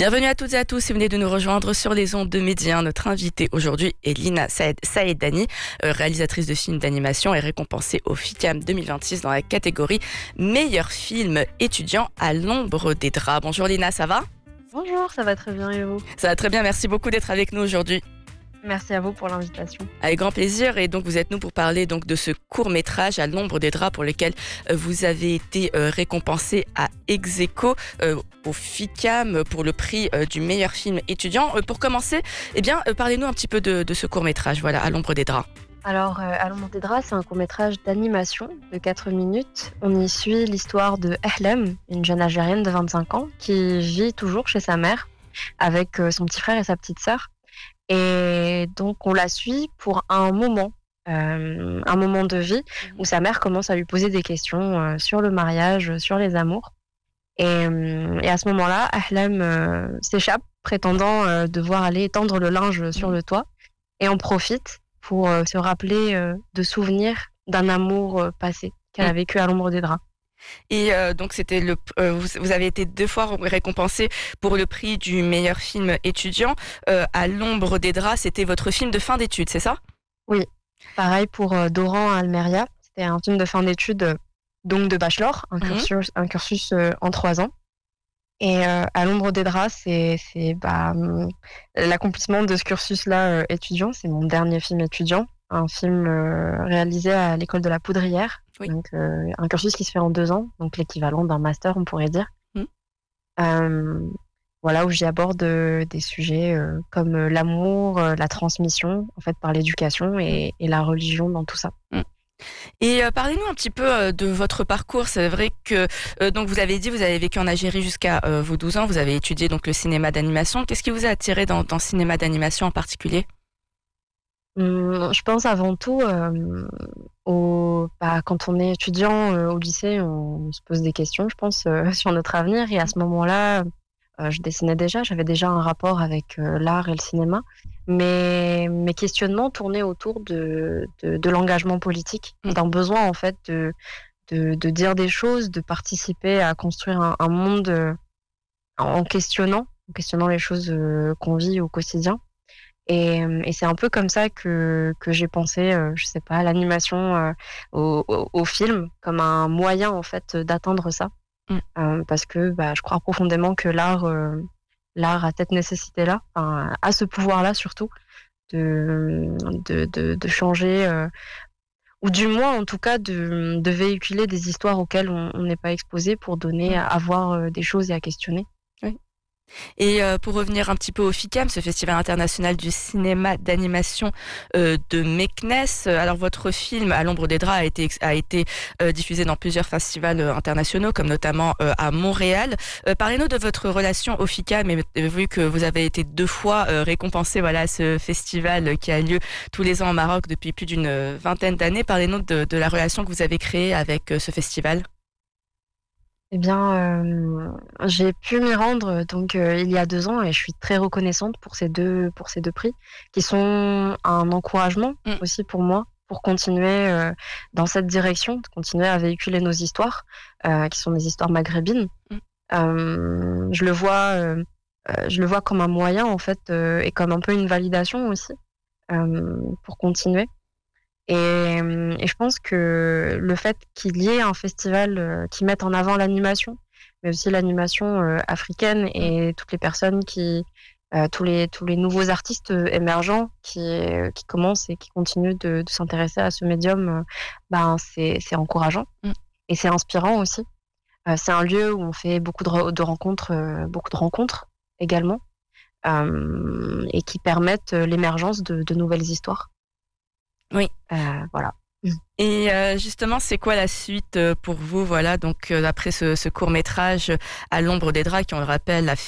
Bienvenue à toutes et à tous si vous venez de nous rejoindre sur les ondes de Média. Notre invitée aujourd'hui est Lina Saedani, réalisatrice de films d'animation et récompensée au FICAM 2026 dans la catégorie Meilleur film étudiant à l'ombre des draps. Bonjour Lina, ça va ? Bonjour, ça va très bien et vous ? Ça va très bien, merci beaucoup d'être avec nous aujourd'hui. Merci à vous pour l'invitation. Avec grand plaisir. Et donc vous êtes nous pour parler donc de ce court-métrage à l'ombre des draps pour lequel vous avez été récompensé à Ex-Aequo au FICAM pour le prix du meilleur film étudiant. Pour commencer, parlez-nous un petit peu de ce court-métrage, voilà, à l'ombre des draps. Alors, à l'ombre des draps, c'est un court-métrage d'animation de 4 minutes. On y suit l'histoire de Ahlem, une jeune Algérienne de 25 ans qui vit toujours chez sa mère avec son petit frère et sa petite sœur. Et donc, on la suit pour un moment de vie où sa mère commence à lui poser des questions sur le mariage, sur les amours. Et à ce moment-là, Ahlem s'échappe, prétendant devoir aller étendre le linge sur le toit, et en profite pour se rappeler de souvenirs d'un amour passé qu'elle a vécu à l'ombre des draps. Et donc c'était vous avez été 2 fois récompensé pour le prix du meilleur film étudiant à l'ombre des draps. C'était votre film de fin d'études, c'est ça ? Oui, pareil pour Doran Almeria. C'était un film de fin d'études, donc de bachelor, un cursus en 3 ans. Et à l'ombre des draps, c'est l'accomplissement de ce cursus-là étudiant. C'est mon dernier film étudiant, un film réalisé à l'école de la Poudrière. Oui. Donc un cursus qui se fait en 2 ans, donc l'équivalent d'un master, on pourrait dire. Voilà, où j'y aborde des sujets comme l'amour, la transmission, en fait, par l'éducation et la religion dans tout ça. Et parlez-nous un petit peu de votre parcours. C'est vrai que donc vous avez dit vous avez vécu en Algérie jusqu'à vos 12 ans. Vous avez étudié donc le cinéma d'animation. Qu'est-ce qui vous a attiré dans le cinéma d'animation en particulier ? Je pense avant tout quand on est étudiant au lycée, on se pose des questions, je pense, sur notre avenir. Et à ce moment-là, je dessinais déjà, j'avais déjà un rapport avec l'art et le cinéma. Mais mes questionnements tournaient autour de l'engagement politique, d'un besoin en fait de dire des choses, de participer à construire un monde en questionnant les choses qu'on vit au quotidien. Et c'est un peu comme ça que j'ai pensé, je sais pas, l'animation au film comme un moyen en fait d'atteindre ça. Parce que je crois profondément que l'art a cette nécessité-là, a ce pouvoir-là surtout de changer, ou du moins en tout cas de véhiculer des histoires auxquelles on n'est pas exposé pour donner à voir des choses et à questionner. Et pour revenir un petit peu au FICAM, ce Festival international du cinéma d'animation de Meknes, alors votre film à l'ombre des draps a été diffusé dans plusieurs festivals internationaux, comme notamment à Montréal. Parlez-nous de votre relation au FICAM, et vu que vous avez été 2 fois récompensé à ce festival qui a lieu tous les ans au Maroc depuis plus d'une vingtaine d'années. Parlez-nous de la relation que vous avez créée avec ce festival. Eh bien, j'ai pu m'y rendre donc il y a 2 ans et je suis très reconnaissante pour ces deux prix qui sont un encouragement aussi pour moi pour continuer dans cette direction, de continuer à véhiculer nos histoires qui sont des histoires maghrébines. Je le vois comme un moyen en fait et comme un peu une validation aussi pour continuer. Et je pense que le fait qu'il y ait un festival qui mette en avant l'animation, mais aussi l'animation africaine et toutes les personnes tous les nouveaux artistes émergents qui commencent et qui continuent de s'intéresser à ce médium, c'est encourageant et c'est inspirant aussi. C'est un lieu où on fait beaucoup de rencontres également et qui permettent l'émergence de nouvelles histoires. Oui. Voilà. Et justement, c'est quoi la suite pour vous, voilà, donc après ce court-métrage à l'ombre des draps qui, on le rappelle, a